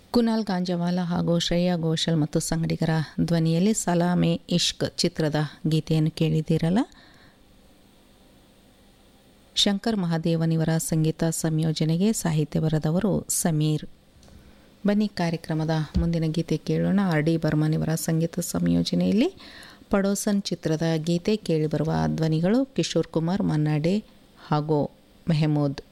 ಕುನಾಲ್ ಗಾಂಜವಾಲ ಹಾಗೂ ಶ್ರೇಯಾ ಘೋಷಾಲ್ ಮತ್ತು ಸಂಗಡಿಗರ ಧ್ವನಿಯಲ್ಲಿ ಸಲಾಮೆ ಇಷ್ಕ್ ಚಿತ್ರದ ಗೀತೆಯನ್ನು ಕೇಳಿದ್ದೀರಲ್ಲ. ಶಂಕರ್ ಮಹಾದೇವನಿವರ ಸಂಗೀತ ಸಂಯೋಜನೆಗೆ ಸಾಹಿತ್ಯ ಬರೆದವರು ಸಮೀರ್. ಬನ್ನಿ ಕಾರ್ಯಕ್ರಮದ ಮುಂದಿನ ಗೀತೆ ಕೇಳೋಣ. ಆರ್ ಡಿ ಬರ್ಮನ್ ಇವರ ಸಂಗೀತ ಸಂಯೋಜನೆಯಲ್ಲಿ ಪಡೋಸನ್ ಚಿತ್ರದ ಗೀತೆ. ಕೇಳಿಬರುವ ಧ್ವನಿಗಳು ಕಿಶೋರ್ ಕುಮಾರ್, ಮನ್ನಾ ಡೇ ಹಾಗೂ ಮೆಹಮೂದ್.